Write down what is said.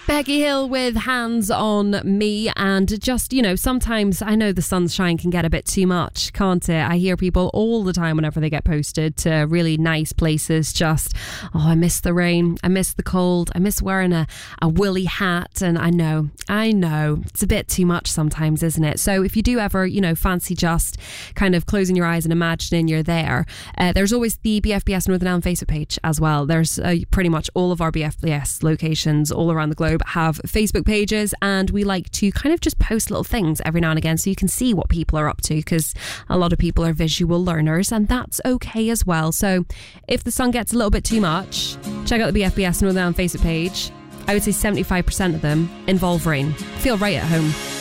Becky Hill with Hands on Me. And just, sometimes I know the sunshine can get a bit too much, can't it? I hear people all the time whenever they get posted to really nice places just, I miss the rain, I miss the cold, I miss wearing a woolly hat. And I know it's a bit too much sometimes, isn't it? So if you do ever, fancy just kind of closing your eyes and imagining you're there, there's always the BFBS Northern Ireland Facebook page as well. There's pretty much all of our BFBS locations all around the globe have Facebook pages, and we like to kind of just post little things every now and again so you can see what people are up to, because a lot of people are visual learners, and that's okay as well. So if the sun gets a little bit too much, check out the BFBS Northern Ireland Facebook page. I would say 75% of them involve rain. Feel right at home.